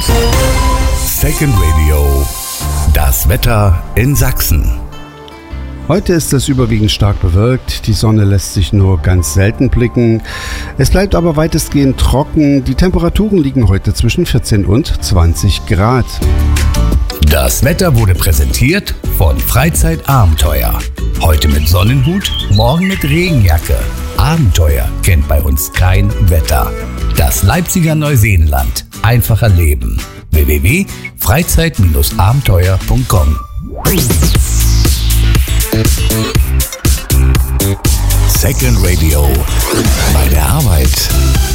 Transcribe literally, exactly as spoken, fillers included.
Second Radio. Das Wetter in Sachsen. Heute ist es überwiegend stark bewölkt, die Sonne lässt sich nur ganz selten blicken. Es bleibt aber weitestgehend trocken, die Temperaturen liegen heute zwischen vierzehn und zwanzig Grad. Das Wetter wurde präsentiert von Freizeitabenteuer. Heute mit Sonnenhut, morgen mit Regenjacke. Abenteuer kennt bei uns kein Wetter. Das Leipziger Neuseenland. Einfacher Leben. w w w punkt freizeit abenteuer punkt com Second Radio. Bei der Arbeit.